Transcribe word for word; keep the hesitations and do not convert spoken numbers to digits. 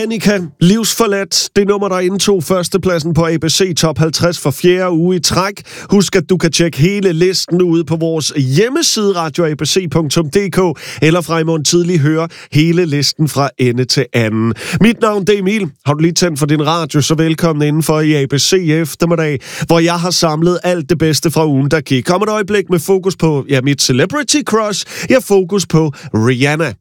Annika, livsforladt. Det nummer, der indtog førstepladsen på A B C Top halvtreds for fjerde uge i træk. Husk, at du kan tjekke hele listen ud på vores hjemmeside radio a b c punktum d k, eller fra i morgen tidlig høre hele listen fra ende til anden. Mit navn er Emil. Har du lige tændt for din radio, så velkommen indenfor i A B C eftermiddag, hvor jeg har samlet alt det bedste fra ugen, der gik. Kom et øjeblik med fokus på, ja, mit celebrity crush. Jeg fokus på Rihanna.